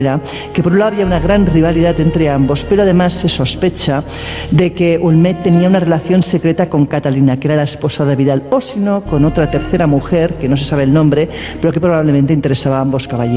que por un lado había una gran rivalidad entre ambos, pero además se sospecha de que Ulmet tenía una relación secreta con Catalina, que era la esposa de Vidal, o si no, con otra tercera mujer, que no se sabe el nombre, pero que probablemente interesaba a ambos caballeros.